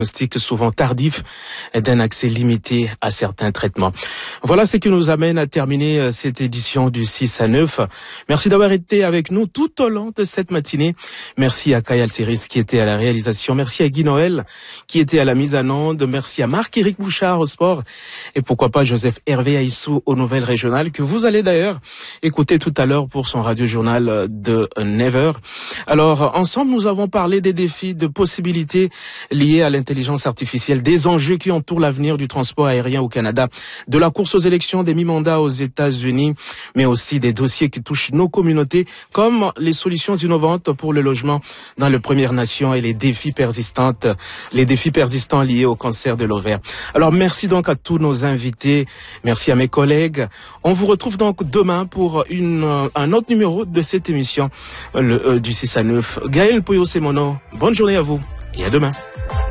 diagnostic souvent tardif d'un accès limité à certains traitements. Voilà ce qui nous amène à terminer cette édition du 6 à 9. Merci d'avoir été avec nous tout au long de cette matinée. Merci à Kayal Seris qui était à la réalisation. Merci à Guy Noël qui était à la mise en onde. Merci à Marc-Éric Bouchard au sport. Et pourquoi pas Joseph Hervé Aïssou aux nouvelles régionales que vous allez d'ailleurs écouter tout à l'heure pour son radio-journal de 9h. Alors, ensemble, nous avons parlé des défis, de possibilités liées à l'intelligence artificielle, des enjeux qui entourent l'avenir du transport aérien au Canada, de la course aux élections, des mi-mandats aux États-Unis, mais aussi des dossiers qui touchent nos communautés, comme les solutions innovantes pour le logement dans les Premières Nations et les défis persistants liés au cancer de l'ovaire. Alors, merci donc à tous nos invités, merci à mes collègues. On vous retrouve donc demain pour un autre numéro de cette émission du 6 à 9. Gaël Pouyo, c'est mon nom. Bonne journée à vous et à demain.